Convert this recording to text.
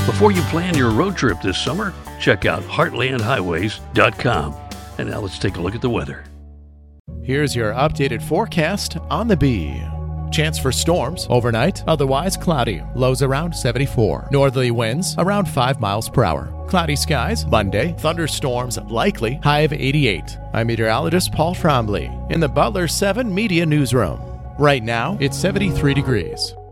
Before you plan your road trip this summer, check out heartlandhighways.com. And now let's take a look at the weather. Here's your updated forecast on the Bee. Chance for storms overnight, otherwise cloudy. Lows around 74. Northerly winds around 5 miles per hour. Cloudy skies Monday. Thunderstorms likely. High of 88. I'm meteorologist Paul Trombley in the Butler 7 Media Newsroom. Right now, it's 73 degrees.